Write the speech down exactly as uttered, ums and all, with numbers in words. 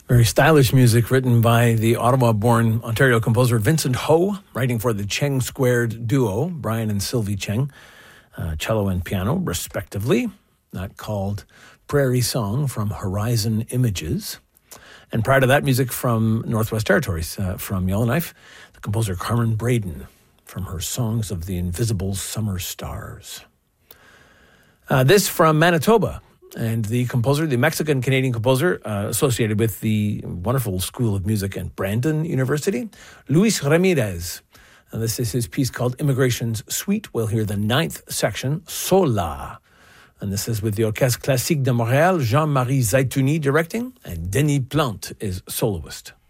Very stylish music written by the Ottawa-born Ontario composer Vincent Ho, writing for the Cheng Squared duo, Brian and Sylvie Cheng, uh, cello and piano, respectively. That called Prairie Song from Horizon Images. And prior to that, music from Northwest Territories, uh, from Yellowknife, the composer Carmen Braden, from her Songs of the Invisible Summer Stars. Uh, this from Manitoba. And the composer, the Mexican-Canadian composer uh, associated with the wonderful School of Music at Brandon University, Luis Ramirez. And this is his piece called Immigration's Suite. We'll hear the ninth section, Sola. And this is with the Orchestre Classique de Montréal, Jean-Marie Zaitouni directing, and Denis Plante is soloist.